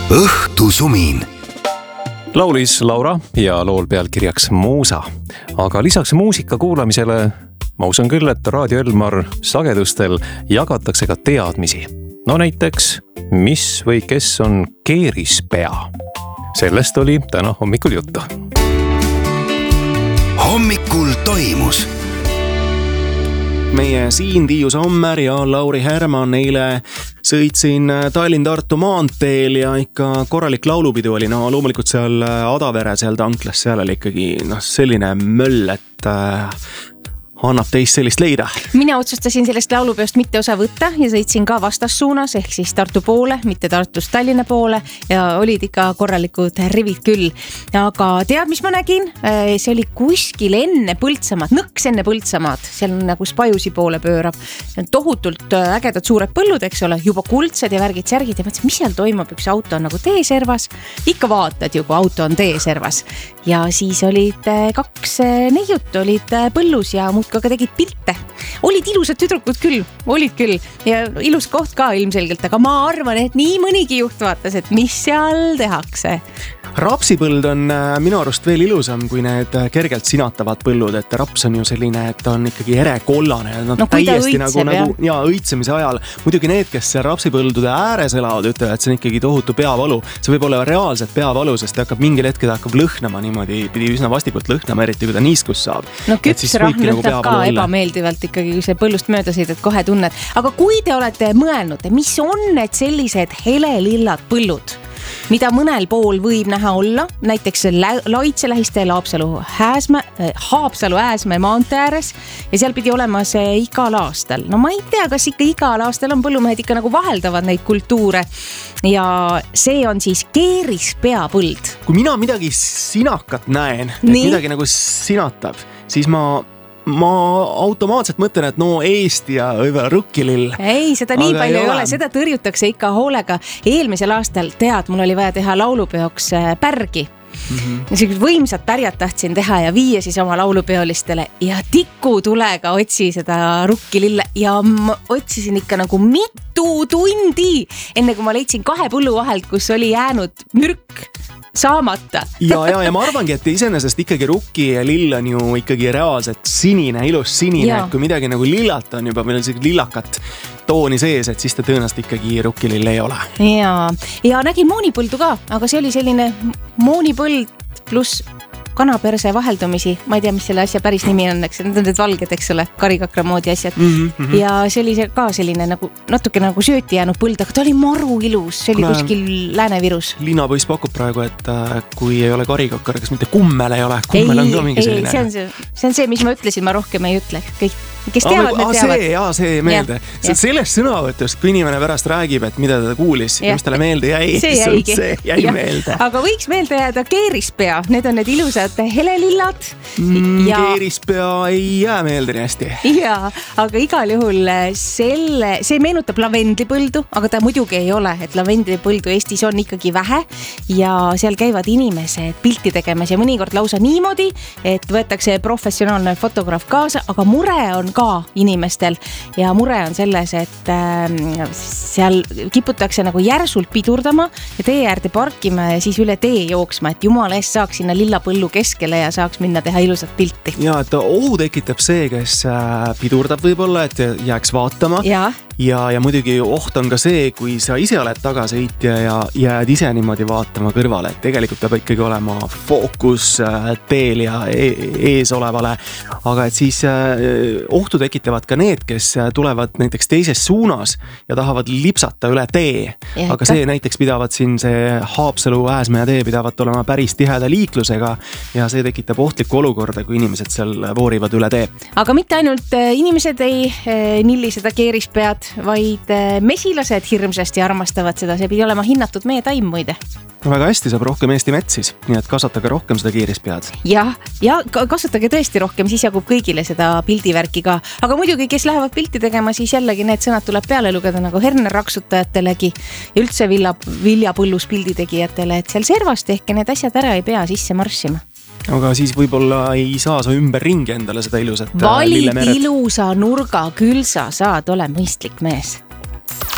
Õhtusumin. Laulis Laura ja lool pealkirjaks Muusa. Aga lisaks muusika kuulamisele ma usun küll, et Raadio Elmar sagedustel jagatakse ka teadmisi. No näiteks, mis või kes on keerispea? Sellest oli täna hommikul juttu. Hommikul toimus. Meie siin Tiiu Sommer ja Lauri Härman eile sõitsin Tallinn-Tartu maanteel ja ikka korralik laulupidu oli. No loomulikult seal Adavere, seal tanklas, seal oli ikkagi selline möll, et annab teist sellist leida. Mina otsustasin sellest laulupeost mitte osa võtta ja sõitsin ka vastassuunas ehk siis Tartu poole, mitte Tartust Tallinna poole ja olid ikka korralikud rivid küll. Aga tead, mis ma nägin? See oli kuskil enne Põltsamaad, nõks enne Põltsamaad, seal on nagu Spajusi poole pöörab. See on tohutult ägedad suured põllud, eks ole, juba kuldsed ja värgid, särgid ja mõtlesin, mis seal toimub, üks auto on nagu teeservas. Ikka vaatad ju, kui auto on teeservas. Ja siis olid kaks neiut, olid põllus ja muudkui aga tegid pilte. Olid ilusad tüdrukud küll, olid küll ja ilus koht ka ilmselgelt, aga ma arvan, et nii mõnigi juht vaatas, et mis seal tehakse. Rapsipõld on minu arust veel ilusam kui need kergelt sinatavad põllud, et raps on ju selline, et on ikkagi erekollane. No kui ta õitseb, ja õitsemise ajal. Muidugi need, kes rapsipõldude ääres elavad, ütlevad, et see on ikkagi tohutu peavalu. See võib olla reaalselt peavalu, sest ta hakkab mingil hetkel hakkab lõhnama niimoodi, pidi üsna vastikult lõhnama, eriti kui ta niiskus saab. No küpsrahn lõhnab ka ebameeldivalt ikkagi, kui see põllust mööda sõidad, kohe tunned. Aga kui te olete mõelnud, mis on need sellised helelillad põllud, mida mõnel pool võib näha olla, näiteks Laitse lähiste Haapsalu Ääsmäe maantee ääres ja seal pidi olema see igal aastal. No ma ei tea, kas ikka igal aastal on põllumehed ikka nagu vaheldavad neid kultuure ja see on siis keerispeapõld. Kui mina midagi sinakat näen, et midagi nagu sinatab, siis ma automaatselt mõtlen, et no Eesti ja rukkilill. Ei, seda nii palju ei ole, seda tõrjutakse ikka hoolega. Eelmisel aastal, tead, mul oli vaja teha laulupeoks pärgi. Sellised võimsad pärjad tahtsin teha ja viia siis oma laulupeolistele ja tikutulega otsi seda rukkilille ja ma otsisin ikka nagu mitu tundi, enne kui ma leidsin 2 põllu vahelt, kus oli jäänud mürk saamata. ja ma arvangi, et iseenesest ikkagi rukki ja lill on ju ikkagi reaalselt sinine, ilus sinine, et kui midagi nagu lillalt on juba, meil on selline lillakat tooni sees, et siis ta tõenäoliselt ikkagi rukkilill ei ole. Ja nägin moonipõldu ka, aga see oli selline moonipõld pluss kanaperse vaheldumisi. Ma ei tea, mis selle asja päris nimi on, eks need on need valged, eks ole, karikakra moodi asjad. Ja see oli ka selline nagu, natuke nagu sööti jäänud põld, aga ta oli maru ilus, see oli kuskil Lääne-Virus. Linnapoiss pakub praegu, et kui ei ole karikakar, kas mitte kummel ei ole, kummel on ka mingi selline. See on see, mis ma ütlesin, ma rohkem ei ütle. Kes teavad, need teavad. See meelde. Sellest sõnavõtust, kui inimene pärast räägib, et mida ta kuulis ja mis talle meelde jäi, see jäi meelde. Aga võiks meelde jääda keerispea, need on need ilusad helelillad. Keerispea ei jää meelde nii hästi. Aga igal juhul see meenutab lavendlipõldu, aga ta muidugi ei ole, et lavendlipõldu Eestis on ikkagi vähe ja seal käivad inimesed pilti tegemas ja mõnikord lausa niimoodi, et võetakse professionaalne fotograaf kaasa, aga mure on ka inimestel ja mure on selles, et seal kiputakse nagu järsult pidurdama ja tee äärde parkima ja siis üle tee jooksma, et jumala eest saaks sinna lillapõllu keskele ja saaks minna teha ilusat pilti. Ja, et ohu tekitab see, kes pidurdab võib-olla, et jääks vaatama. Ja muidugi oht on ka see, kui sa ise oled tagasõitja ja jääd ise niimoodi vaatama kõrvale, et tegelikult peab ikkagi olema fookus teel ja ees olevale, aga et siis ohtu tekitavad ka need, kes tulevad näiteks teises suunas ja tahavad lipsata üle tee, aga see näiteks pidavad siin see Haapsalu Ääsmäe tee pidavat olema päris tiheda liiklusega ja see tekitab ohtlikku olukorda, kui inimesed seal voorivad üle tee. Aga mitte ainult inimesed ei nilli seda keerispead, vaid mesilased hirmsasti armastavad seda, see pidi olema hinnatud meie taim muide. Väga hästi, saab rohkem Eesti metsis, nii et kasvatage rohkem seda keerispead. Ja kasvatage tõesti rohkem, siis jagub kõigile seda pildivärki ka. Aga muidugi, kes lähevad pilti tegema, siis jällegi need sõnad tuleb peale lugeda nagu herneraksutajatelegi ja üldse viljapõllus pilditegijatele, et seal servas tehke need asjad ära ei pea sisse marssima. Aga siis võib-olla ei saa sa ümber ringi endale seda ilusat lillemeret. Valid ilusa nurga, küll sa saad ole mõistlik mees.